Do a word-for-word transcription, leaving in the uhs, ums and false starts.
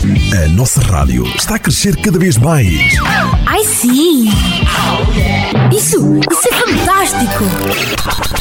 A nossa rádio está a crescer cada vez mais. Ai sim! Isso, isso é fantástico!